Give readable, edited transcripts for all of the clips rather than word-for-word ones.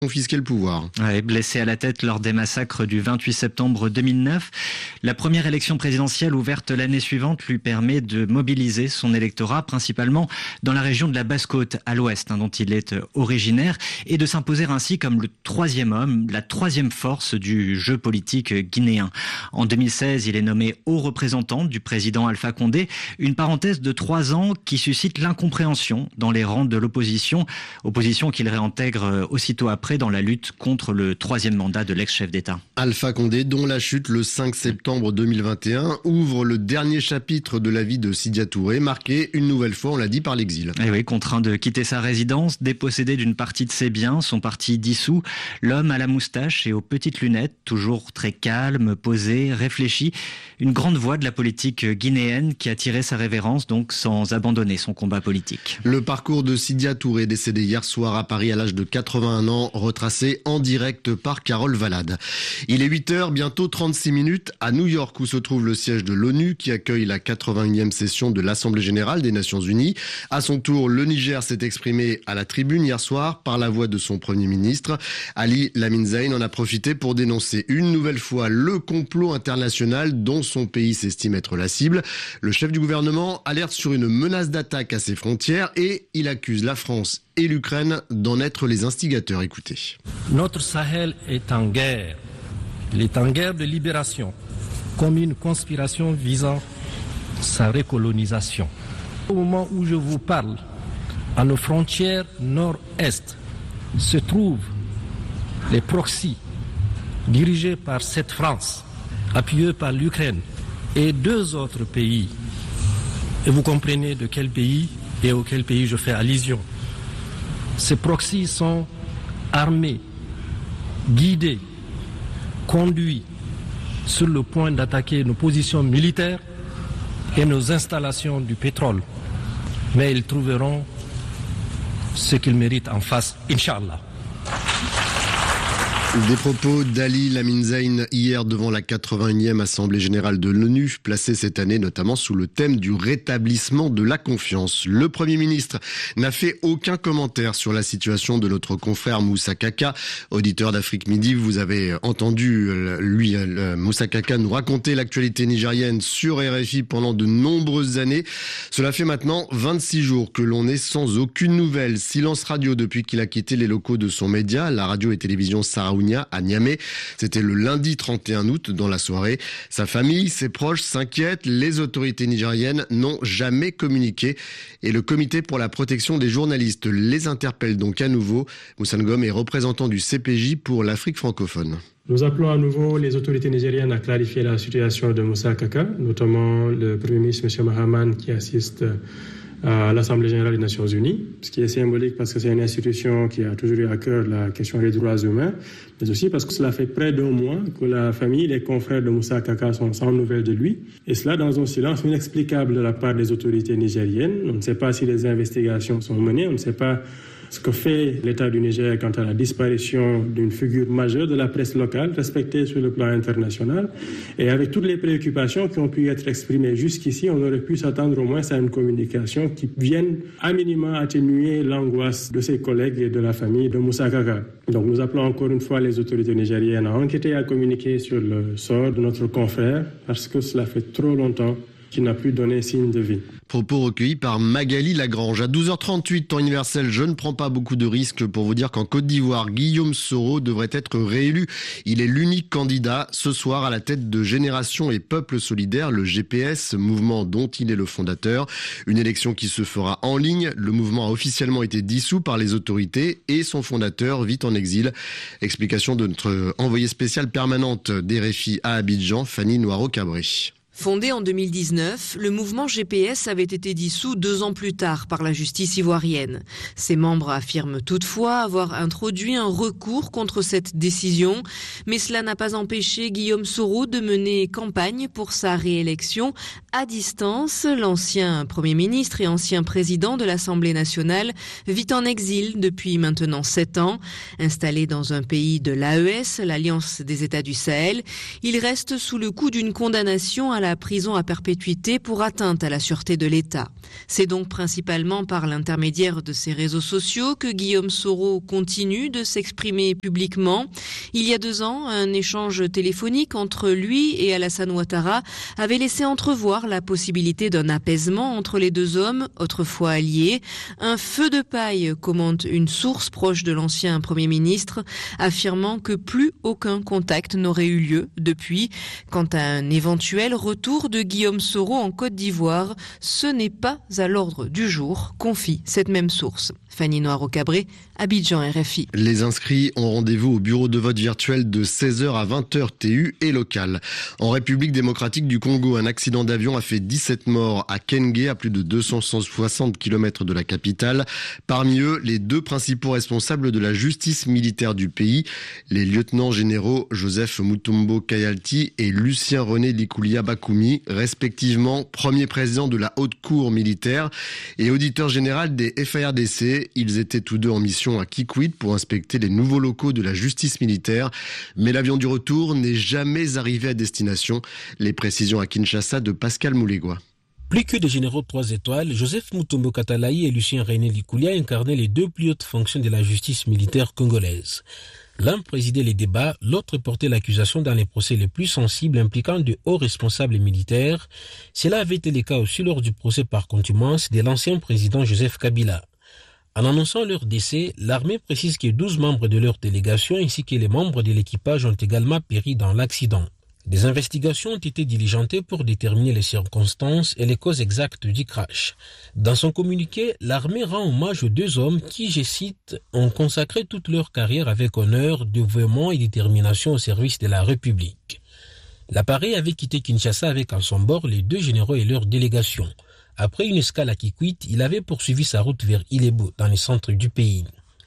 confisquer le pouvoir. Ouais, blessé à la tête lors des massacres du 28 septembre 2009, la première élection présidentielle ouverte l'année suivante lui permet de mobiliser son électorat, principalement dans la région de la Basse-Côte, à l'ouest, dont il est originaire, et de s'imposer ainsi comme le troisième homme, la troisième force du jeu politique guinéen. En 2016, il est nommé haut représentant du président Alpha Condé, une parenthèse de 3 ans qui suscite l'incompréhension dans les rangs de l'opposition, opposition qu'il réintègre aussitôt après dans la lutte contre le troisième mandat de l'ex-chef d'État. Alpha Condé, dont la chute le 5 septembre 2021 ouvre le dernier chapitre de la vie de Sidya Touré, marqué une nouvelle fois, on l'a dit, par l'exil. Et oui, contraint de quitter sa résidence, dépossédé d'une partie de ses biens, son parti dissous, l'homme à la moustache et aux petites lunettes, toujours très calme, posé, réfléchi, une grande voix de la politique guinéenne qui a tiré sa révérence donc sans abandonner son combat politique. Le parcours de Sidya Touré, décédé hier soir à Paris à l'âge de 81 ans, retracé en direct par Carole Valade. Il est 8h, bientôt 36 minutes, à New York où se trouve le siège de l'ONU qui accueille la 81e session de l'Assemblée générale des Nations unies. À son tour, le Niger s'est exprimé à la tribune hier soir par la voix de son Premier ministre. Ali Lamine Zein en a profité pour dénoncer une nouvelle fois le complot international dont son pays s'estime être la cible. Le chef du gouvernement alerte sur une menace d'attaque à ses frontières et il accuse la France et l'Ukraine d'en être les instigateurs. Écoutez. Notre Sahel est en guerre. Il est en guerre de libération, comme une conspiration visant sa recolonisation. Au moment où je vous parle, à nos frontières nord-est se trouvent les proxys dirigés par cette France, appuyés par l'Ukraine et 2 autres pays. Et vous comprenez de quel pays et auquel pays je fais allusion. Ces proxys sont armés, guidés, conduits sur le point d'attaquer nos positions militaires et nos installations du pétrole. Mais ils trouveront ce qu'ils méritent en face, Inch'Allah. Des propos d'Ali Lamine Zein hier devant la 81e Assemblée générale de l'ONU, placée cette année notamment sous le thème du rétablissement de la confiance. Le Premier ministre n'a fait aucun commentaire sur la situation de notre confrère Moussa Kaka. Auditeur d'Afrique Midi, vous avez entendu Moussa Kaka nous raconter l'actualité nigérienne sur RFI pendant de nombreuses années. Cela fait maintenant 26 jours que l'on est sans aucune nouvelle. Silence radio depuis qu'il a quitté les locaux de son média, la radio et télévision Sahraoui à Niamey. C'était le lundi 31 août dans la soirée. Sa famille, ses proches s'inquiètent. Les autorités nigériennes n'ont jamais communiqué et le comité pour la protection des journalistes les interpelle donc à nouveau. Moussa Ngom est représentant du CPJ pour l'Afrique francophone. Nous appelons à nouveau les autorités nigériennes à clarifier la situation de Moussa Kaka, notamment le Premier ministre M. Mahaman qui assiste à l'Assemblée générale des Nations unies, ce qui est symbolique parce que c'est une institution qui a toujours eu à cœur la question des droits humains, mais aussi parce que cela fait près d'1 mois que la famille, les confrères de Moussa Kaka sont sans nouvelles de lui, et cela dans un silence inexplicable de la part des autorités nigériennes. On ne sait pas si les investigations sont menées, on ne sait pas ce que fait l'État du Niger quant à la disparition d'une figure majeure de la presse locale, respectée sur le plan international. Et avec toutes les préoccupations qui ont pu être exprimées jusqu'ici, on aurait pu s'attendre au moins à une communication qui vienne à minima atténuer l'angoisse de ses collègues et de la famille de Moussa Kaka. Donc nous appelons encore une fois les autorités nigériennes à enquêter et à communiquer sur le sort de notre confrère, parce que cela fait trop longtemps qu'il n'a plus donné signe de vie. Propos recueillis par Magali Lagrange. À 12h38, temps universel, je ne prends pas beaucoup de risques pour vous dire qu'en Côte d'Ivoire, Guillaume Soro devrait être réélu. Il est l'unique candidat ce soir à la tête de Génération et Peuple Solidaire, le GPS, mouvement dont il est le fondateur. Une élection qui se fera en ligne. Le mouvement a officiellement été dissous par les autorités et son fondateur vit en exil. Explication de notre envoyée spéciale permanente d'RFI à Abidjan, Fanny Noiro-Cabré. Fondé en 2019, le mouvement GPS avait été dissous 2 ans plus tard par la justice ivoirienne. Ses membres affirment toutefois avoir introduit un recours contre cette décision, mais cela n'a pas empêché Guillaume Soro de mener campagne pour sa réélection à distance. L'ancien Premier ministre et ancien président de l'Assemblée nationale vit en exil depuis maintenant 7 ans. Installé dans un pays de l'AES, l'Alliance des États du Sahel, il reste sous le coup d'une condamnation à la prison à perpétuité pour atteinte à la sûreté de l'État. C'est donc principalement par l'intermédiaire de ses réseaux sociaux que Guillaume Soro continue de s'exprimer publiquement. Il y a 2 ans, un échange téléphonique entre lui et Alassane Ouattara avait laissé entrevoir la possibilité d'un apaisement entre les 2 hommes, autrefois alliés. Un feu de paille, commente une source proche de l'ancien Premier ministre, affirmant que plus aucun contact n'aurait eu lieu depuis. Quant à un éventuel retour de Guillaume Soro en Côte d'Ivoire, ce n'est pas à l'ordre du jour, confie cette même source. Fanny Noiro-Cabré, Abidjan, RFI. Les inscrits ont rendez-vous au bureau de vote virtuel de 16h à 20h TU et local. En République démocratique du Congo, un accident d'avion a fait 17 morts à Kenge, à plus de 260 km de la capitale. Parmi eux, les 2 principaux responsables de la justice militaire du pays, les lieutenants généraux Joseph Mutombo Kayalti et Lucien René Likoulia Bakoumi, respectivement premier président de la haute cour militaire et auditeur général des FARDC. Ils étaient tous 2 en mission à Kikwit pour inspecter les nouveaux locaux de la justice militaire. Mais l'avion du retour n'est jamais arrivé à destination. Les précisions à Kinshasa de Pascal Moulegua. Plus que des généraux 3 étoiles, Joseph Mutombo Katalayi et Lucien René Likoulia incarnaient les 2 plus hautes fonctions de la justice militaire congolaise. L'un présidait les débats, l'autre portait l'accusation dans les procès les plus sensibles impliquant de hauts responsables militaires. Cela avait été le cas aussi lors du procès par contumace de l'ancien président Joseph Kabila. En annonçant leur décès, l'armée précise que 12 membres de leur délégation ainsi que les membres de l'équipage ont également péri dans l'accident. Des investigations ont été diligentées pour déterminer les circonstances et les causes exactes du crash. Dans son communiqué, l'armée rend hommage aux 2 hommes qui, je cite, ont consacré toute leur carrière avec honneur, dévouement et détermination au service de la République. L'appareil avait quitté Kinshasa avec en son bord les 2 généraux et leur délégation. Après une escale à Kikwit, il avait poursuivi sa route vers Ilebo, dans le centre du pays.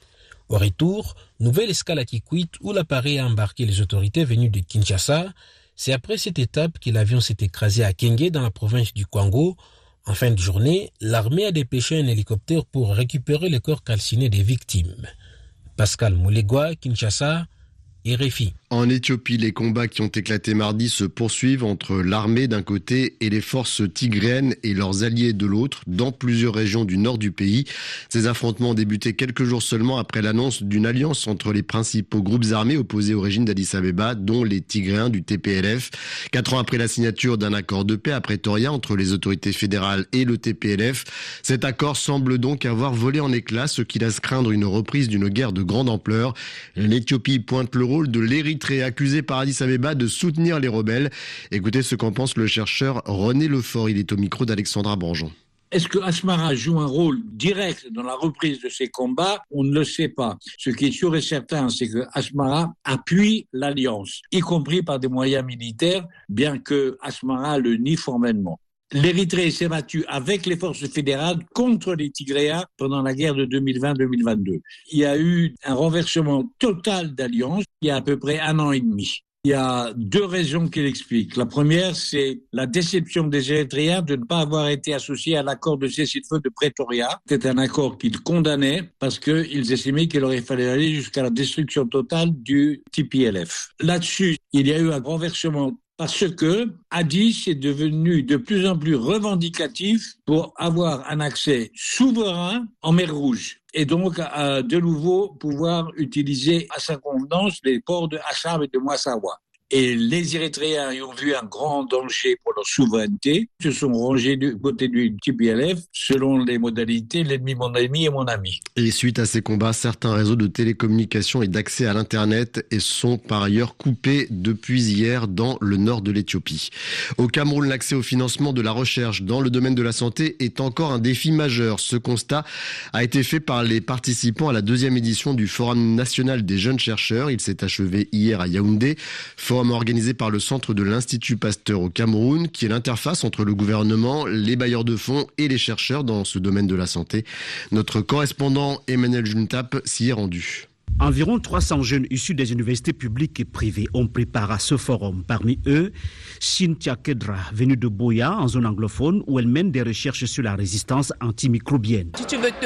Au retour, nouvelle escale à Kikwit où l'appareil a embarqué les autorités venues de Kinshasa. C'est après cette étape que l'avion s'est écrasé à Kenge dans la province du Kwango. En fin de journée, l'armée a dépêché un hélicoptère pour récupérer les corps calcinés des victimes. Pascal Moulegua, Kinshasa, RFI. En Éthiopie, les combats qui ont éclaté mardi se poursuivent entre l'armée d'un côté et les forces tigréennes et leurs alliés de l'autre, dans plusieurs régions du nord du pays. Ces affrontements ont débuté quelques jours seulement après l'annonce d'une alliance entre les principaux groupes armés opposés au régime d'Addis Abeba, dont les Tigréens du TPLF. 4 ans après la signature d'un accord de paix à Pretoria entre les autorités fédérales et le TPLF, cet accord semble donc avoir volé en éclats, ce qui laisse craindre une reprise d'une guerre de grande ampleur. L'Éthiopie pointe le rôle de l'Érythrée, accusé par Addis Abeba de soutenir les rebelles. Écoutez ce qu'en pense le chercheur René Lefort. Il est au micro d'Alexandra Branjon. Est-ce que Asmara joue un rôle direct dans la reprise de ces combats? On ne le sait pas. Ce qui est sûr et certain, c'est que Asmara appuie l'alliance, y compris par des moyens militaires, bien que Asmara le nie formellement. L'Érythrée s'est battue avec les forces fédérales contre les Tigréens pendant la guerre de 2020-2022. Il y a eu un renversement total d'alliance il y a à peu près 1 an et demi. Il y a 2 raisons qui l'expliquent. La première, c'est la déception des Érythréens de ne pas avoir été associés à l'accord de cessez-le-feu de Pretoria. C'était un accord qu'ils condamnaient parce qu'ils estimaient qu'il aurait fallu aller jusqu'à la destruction totale du TPLF. Là-dessus, il y a eu un renversement parce que Addis est devenu de plus en plus revendicatif pour avoir un accès souverain en mer Rouge et donc de nouveau pouvoir utiliser à sa convenance les ports de Assab et de Massawa. Et les Érythréens y ont vu un grand danger pour leur souveraineté, se sont rangés du côté du TPLF selon les modalités l'ennemi, mon ennemi et mon ami. Et suite à ces combats, certains réseaux de télécommunications et d'accès à l'Internet sont par ailleurs coupés depuis hier dans le nord de l'Éthiopie. Au Cameroun, l'accès au financement de la recherche dans le domaine de la santé est encore un défi majeur. Ce constat a été fait par les participants à la 2e édition du Forum national des jeunes chercheurs. Il s'est achevé hier à Yaoundé. Forum organisé par le centre de l'Institut Pasteur au Cameroun, qui est l'interface entre le gouvernement, les bailleurs de fonds et les chercheurs dans ce domaine de la santé. Notre correspondant Emmanuel Juntap s'y est rendu. Environ 300 jeunes issus des universités publiques et privées ont pris part à ce forum. Parmi eux, Cynthia Kedra, venue de Boya, en zone anglophone, où elle mène des recherches sur la résistance antimicrobienne. Si tu veux te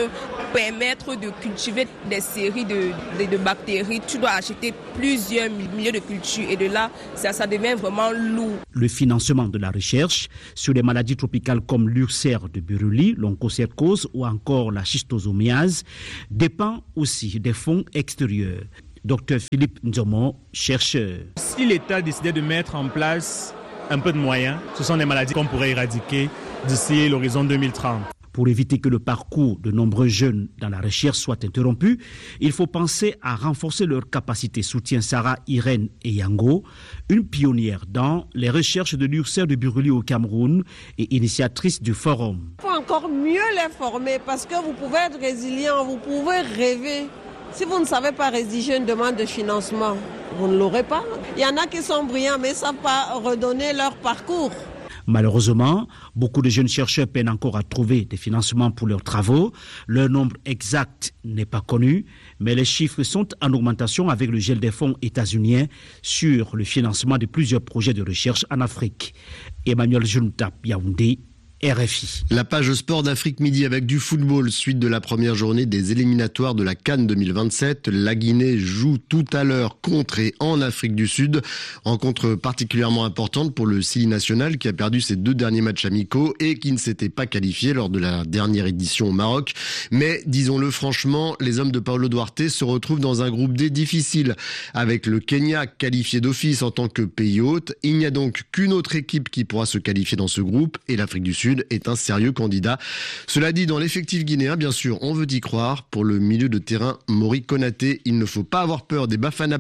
permettre de cultiver des séries de bactéries, tu dois acheter plusieurs milliers de cultures et de là, ça devient vraiment lourd. Le financement de la recherche sur les maladies tropicales comme l'ulcère de Buruli, l'onchocercose ou encore la schistosomiase dépend aussi des fonds extérieurs. Dr Philippe Nzomo, chercheur. Si l'État décidait de mettre en place un peu de moyens, ce sont des maladies qu'on pourrait éradiquer d'ici l'horizon 2030. Pour éviter que le parcours de nombreux jeunes dans la recherche soit interrompu, il faut penser à renforcer leurs capacités, soutient Sarah Irène Eyango, une pionnière dans les recherches de l'ulcère de Buruli au Cameroun et initiatrice du forum. Il faut encore mieux les former parce que vous pouvez être résilient, vous pouvez rêver. Si vous ne savez pas rédiger une demande de financement, vous ne l'aurez pas. Il y en a qui sont brillants mais ne savent pas redonner leur parcours. Malheureusement, beaucoup de jeunes chercheurs peinent encore à trouver des financements pour leurs travaux. Leur nombre exact n'est pas connu, mais les chiffres sont en augmentation avec le gel des fonds états-uniens sur le financement de plusieurs projets de recherche en Afrique. Emmanuel Junta, Yaoundé, RFI. La page sport d'Afrique Midi avec du football, suite de la première journée des éliminatoires de la CAN 2027. La Guinée joue tout à l'heure contre et en Afrique du Sud. Rencontre particulièrement importante pour le Sili national qui a perdu ses 2 derniers matchs amicaux et qui ne s'était pas qualifié lors de la dernière édition au Maroc. Mais disons-le franchement, les hommes de Paulo Duarte se retrouvent dans un groupe D difficile. Avec le Kenya qualifié d'office en tant que pays hôte, il n'y a donc qu'une autre équipe qui pourra se qualifier dans ce groupe et l'Afrique du Sud est un sérieux candidat. Cela dit, dans l'effectif guinéen, bien sûr, on veut y croire. Pour le milieu de terrain Mori Konaté, il ne faut pas avoir peur des Bafana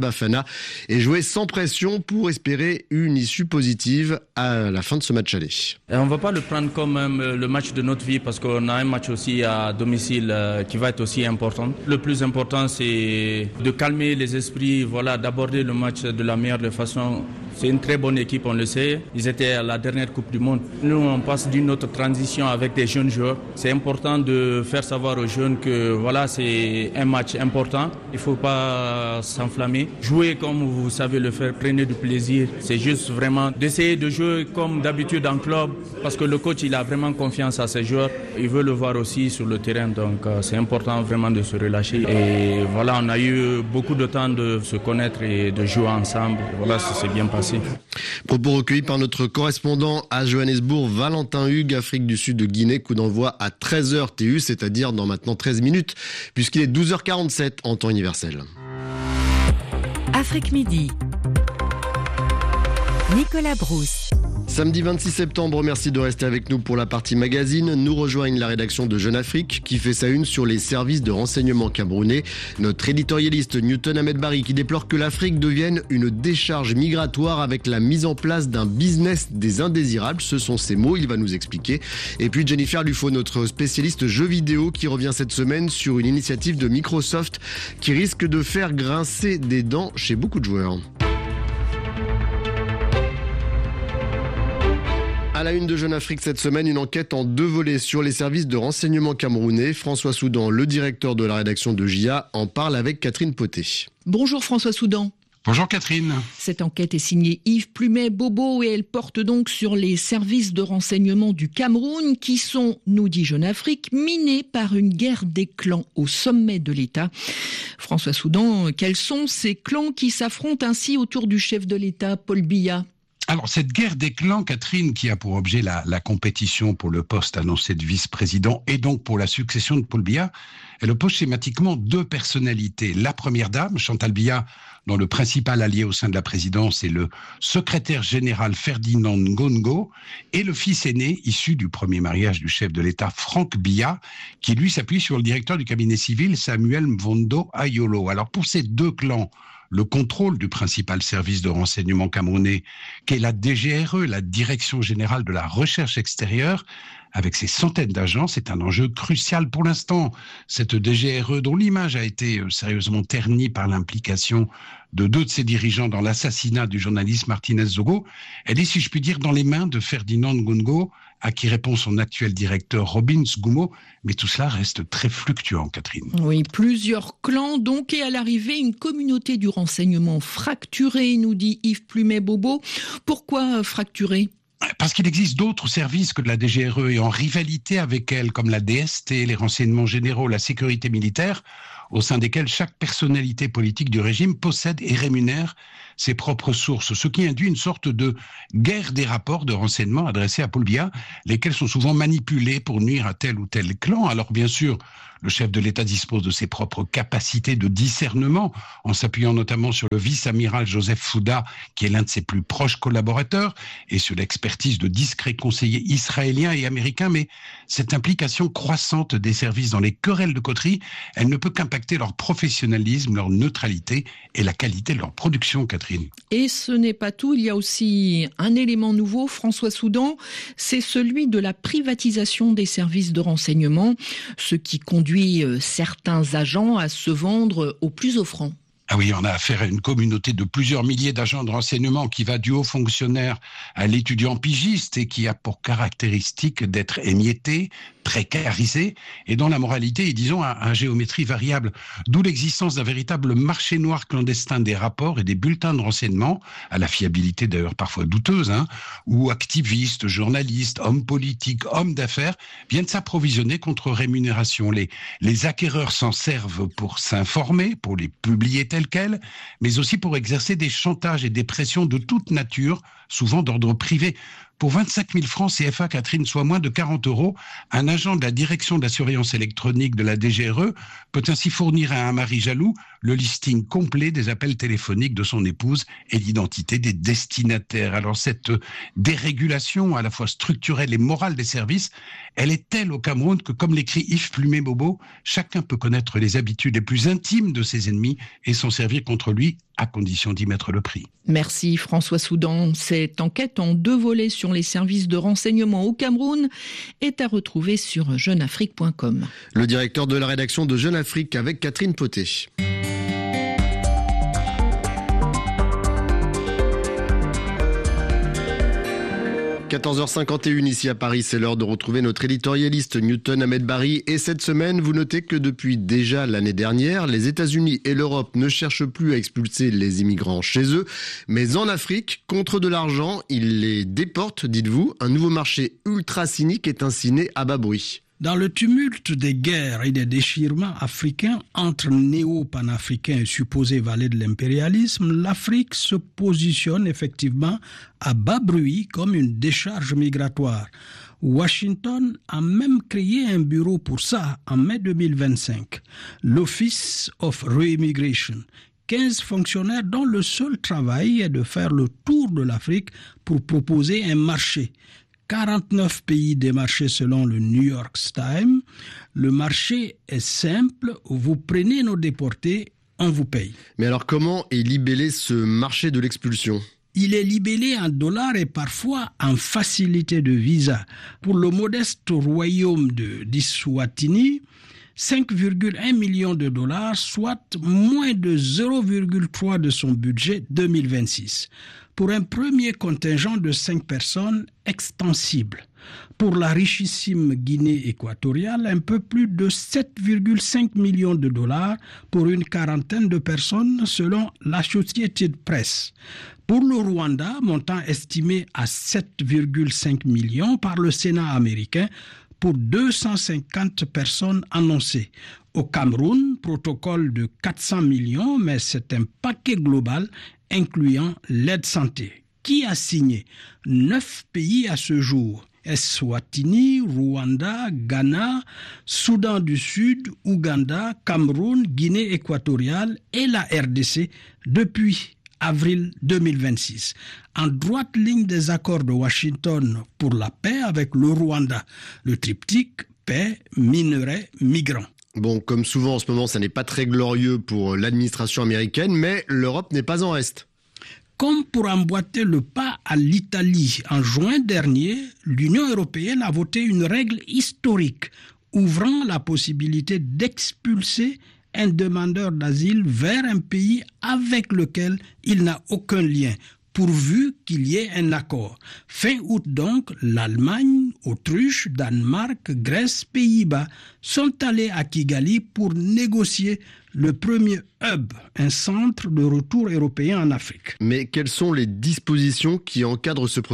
et jouer sans pression pour espérer une issue positive à la fin de ce match aller. Et on ne va pas le prendre comme le match de notre vie parce qu'on a un match aussi à domicile qui va être aussi important. Le plus important, c'est de calmer les esprits, d'aborder le match de la meilleure façon. C'est une très bonne équipe, on le sait. Ils étaient à la dernière Coupe du Monde. Nous, on passe d'une autre transition avec des jeunes joueurs. C'est important de faire savoir aux jeunes que c'est un match important. Il ne faut pas s'enflammer. Jouer comme vous savez le faire, prenez du plaisir. C'est juste vraiment d'essayer de jouer comme d'habitude en club parce que le coach, il a vraiment confiance à ses joueurs. Il veut le voir aussi sur le terrain. Donc, c'est important vraiment de se relâcher. Et on a eu beaucoup de temps de se connaître et de jouer ensemble. Ça s'est bien passé. Propos recueillis par notre correspondant à Johannesburg, Valentin Hugues, Afrique du Sud de Guinée, coup d'envoi à 13h TU, c'est-à-dire dans maintenant 13 minutes, puisqu'il est 12h47 en temps universel. Afrique Midi. Nicolas Brousse. Samedi 26 septembre, merci de rester avec nous pour la partie magazine. Nous rejoignent la rédaction de Jeune Afrique qui fait sa une sur les services de renseignement camerounais. Notre éditorialiste Newton Ahmed Barry qui déplore que l'Afrique devienne une décharge migratoire avec la mise en place d'un business des indésirables. Ce sont ses mots, il va nous expliquer. Et puis Jennifer Lufo, notre spécialiste jeux vidéo qui revient cette semaine sur une initiative de Microsoft qui risque de faire grincer des dents chez beaucoup de joueurs. À la une de Jeune Afrique cette semaine, une enquête en 2 volets sur les services de renseignement camerounais. François Soudan, le directeur de la rédaction de JA, en parle avec Catherine Poté. Bonjour François Soudan. Bonjour Catherine. Cette enquête est signée Yves Plumet-Bobo et elle porte donc sur les services de renseignement du Cameroun qui sont, nous dit Jeune Afrique, minés par une guerre des clans au sommet de l'État. François Soudan, quels sont ces clans qui s'affrontent ainsi autour du chef de l'État, Paul Biya ? Alors, cette guerre des clans, Catherine, qui a pour objet la compétition pour le poste annoncé de vice-président et donc pour la succession de Paul Biya, elle oppose schématiquement 2 personnalités. La première dame, Chantal Biya, dont le principal allié au sein de la présidence est le secrétaire général Ferdinand Ngongo, et le fils aîné, issu du premier mariage du chef de l'État, Franck Biya, qui lui s'appuie sur le directeur du cabinet civil, Samuel Mvondo Ayolo. Alors, pour ces 2 clans, le contrôle du principal service de renseignement camerounais, qu'est la DGRE, la Direction Générale de la Recherche Extérieure, avec ses centaines d'agents, c'est un enjeu crucial pour l'instant. Cette DGRE, dont l'image a été sérieusement ternie par l'implication de 2 de ses dirigeants dans l'assassinat du journaliste Martinez Zogo, elle est, si je puis dire, dans les mains de Ferdinand Ngongo, à qui répond son actuel directeur Robin Sgumo, mais tout cela reste très fluctuant, Catherine. Oui, plusieurs clans donc, et à l'arrivée, une communauté du renseignement fracturée, nous dit Yves Plumet-Bobo. Pourquoi fracturée ? Parce qu'il existe d'autres services que de la DGRE et en rivalité avec elle, comme la DST, les renseignements généraux, la sécurité militaire, au sein desquels chaque personnalité politique du régime possède et rémunère ses propres sources, ce qui induit une sorte de guerre des rapports de renseignement adressés à Paul Biya, lesquels sont souvent manipulés pour nuire à tel ou tel clan. Alors bien sûr, le chef de l'État dispose de ses propres capacités de discernement, en s'appuyant notamment sur le vice-amiral Joseph Fouda, qui est l'un de ses plus proches collaborateurs, et sur l'expertise de discrets conseillers israéliens et américains. Mais cette implication croissante des services dans les querelles de coterie, elle ne peut qu'impacter leur professionnalisme, leur neutralité et la qualité de leur production, Catherine. Et ce n'est pas tout, il y a aussi un élément nouveau, François Soudan, c'est celui de la privatisation des services de renseignement, ce qui conduit certains agents à se vendre au plus offrant. Ah oui, on a affaire à une communauté de plusieurs milliers d'agents de renseignement qui va du haut fonctionnaire à l'étudiant pigiste et qui a pour caractéristique d'être émietté, précarisé et dont la moralité est, disons, à géométrie variable. D'où l'existence d'un véritable marché noir clandestin des rapports et des bulletins de renseignement, à la fiabilité d'ailleurs parfois douteuse, où activistes, journalistes, hommes politiques, hommes d'affaires viennent s'approvisionner contre rémunération. Les acquéreurs s'en servent pour s'informer, pour les publier tels quels, mais aussi pour exercer des chantages et des pressions de toute nature, souvent d'ordre privé. Pour 25 000 francs CFA, Catherine, soit moins de 40 €, un agent de la direction de la surveillance électronique de la DGRE peut ainsi fournir à un mari jaloux le listing complet des appels téléphoniques de son épouse et l'identité des destinataires. Alors cette dérégulation à la fois structurelle et morale des services, elle est telle au Cameroun que, comme l'écrit Yves Plumet-Bobo, chacun peut connaître les habitudes les plus intimes de ses ennemis et s'en servir contre lui, à condition d'y mettre le prix. Merci François Soudan. Cette enquête en 2 volets sur les services de renseignement au Cameroun est à retrouver sur jeuneafrique.com. Le directeur de la rédaction de Jeune Afrique avec Catherine Poté. 14h51 ici à Paris, c'est l'heure de retrouver notre éditorialiste Newton Ahmed Barry. Et cette semaine, vous notez que depuis déjà l'année dernière, les États-Unis et l'Europe ne cherchent plus à expulser les immigrants chez eux. Mais en Afrique, contre de l'argent, ils les déportent, dites-vous. Un nouveau marché ultra cynique est ainsi né à bas bruit. Dans le tumulte des guerres et des déchirements africains entre néo-panafricains et supposés valets de l'impérialisme, l'Afrique se positionne effectivement à bas bruit comme une décharge migratoire. Washington a même créé un bureau pour ça en mai 2025, l'Office of Reimmigration. 15 fonctionnaires dont le seul travail est de faire le tour de l'Afrique pour proposer un marché. 49 pays démarchés selon le New York Times. Le marché est simple, vous prenez nos déportés, on vous paye. Mais alors comment est libellé ce marché de l'expulsion ? Il est libellé en dollars et parfois en facilité de visa. Pour le modeste royaume d'Eswatini, 5,1 millions de dollars, soit moins de 0,3 de son budget 2026. Pour un premier contingent de 5 personnes extensible. Pour la richissime Guinée équatoriale, un peu plus de 7,5 millions de dollars pour une quarantaine de personnes selon l'Associated Press. Pour le Rwanda, montant estimé à 7,5 millions par le Sénat américain, pour 250 personnes annoncées. Au Cameroun, protocole de 400 millions, mais c'est un paquet global incluant l'aide santé. Qui a signé ? 9 pays à ce jour. Eswatini, Rwanda, Ghana, Soudan du Sud, Ouganda, Cameroun, Guinée équatoriale et la RDC depuis avril 2026. En droite ligne des accords de Washington pour la paix avec le Rwanda. Le triptyque paix, minerais, migrants. Bon, comme souvent en ce moment, ça n'est pas très glorieux pour l'administration américaine, mais l'Europe n'est pas en reste. Comme pour emboîter le pas à l'Italie, en juin dernier, l'Union européenne a voté une règle historique ouvrant la possibilité d'expulser un demandeur d'asile vers un pays avec lequel il n'a aucun lien, pourvu qu'il y ait un accord. Fin août donc, l'Allemagne, Autriche, Danemark, Grèce, Pays-Bas sont allés à Kigali pour négocier le premier hub, un centre de retour européen en Afrique. Mais quelles sont les dispositions qui encadrent ce processus ?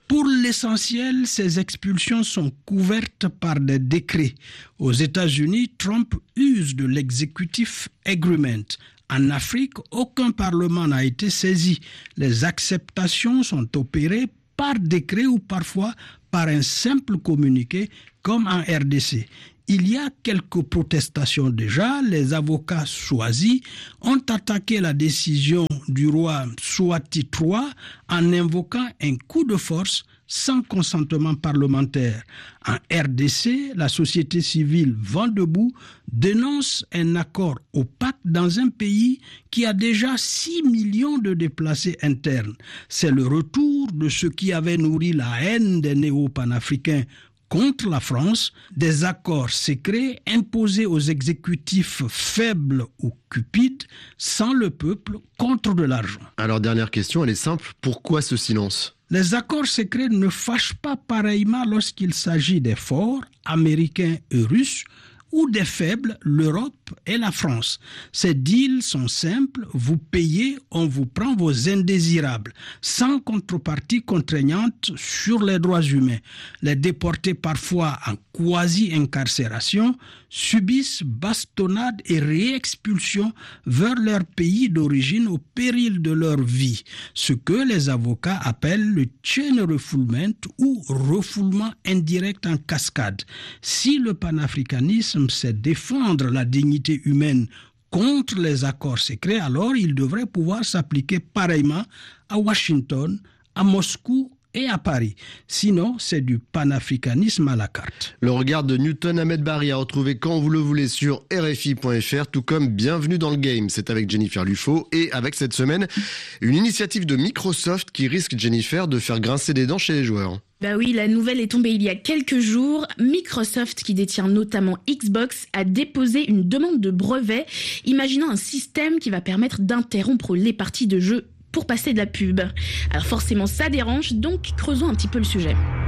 Pour l'essentiel, ces expulsions sont couvertes par des décrets. Aux États-Unis, Trump use de l'executive agreement. En Afrique, aucun parlement n'a été saisi. Les acceptations sont opérées par décret ou parfois par un simple communiqué, comme en RDC. Il y a quelques protestations déjà. Les avocats choisis ont attaqué la décision du roi Mswati III en invoquant un coup de force sans consentement parlementaire. En RDC, la société civile Vent debout dénonce un accord opaque dans un pays qui a déjà 6 millions de déplacés internes. C'est le retour de ce qui avait nourri la haine des néo-panafricains contre la France, des accords secrets imposés aux exécutifs faibles ou cupides, sans le peuple, contre de l'argent. Alors, dernière question, elle est simple. Pourquoi ce silence ? Les accords secrets ne fâchent pas pareillement lorsqu'il s'agit des forts, américains et russes, ou des faibles, l'Europe et la France. Ces deals sont simples, vous payez, on vous prend vos indésirables, sans contrepartie contraignante sur les droits humains. Les déportés, parfois en quasi-incarcération, subissent bastonnades et réexpulsions vers leur pays d'origine au péril de leur vie, ce que les avocats appellent le chain refoulement ou refoulement indirect en cascade. Si le panafricanisme sait défendre la dignité humaine contre les accords secrets, alors il devrait pouvoir s'appliquer pareillement à Washington, à Moscou et à Paris. Sinon, c'est du panafricanisme à la carte. Le regard de Newton Ahmed Barry à retrouver quand vous le voulez sur RFI.fr, tout comme Bienvenue dans le Game. C'est avec Jennifer Lufo et avec cette semaine, une initiative de Microsoft qui risque, Jennifer, de faire grincer des dents chez les joueurs. Bah oui, la nouvelle est tombée il y a quelques jours. Microsoft, qui détient notamment Xbox, a déposé une demande de brevet, imaginant un système qui va permettre d'interrompre les parties de jeu pour passer de la pub. Alors forcément ça dérange, donc creusons un petit peu le sujet.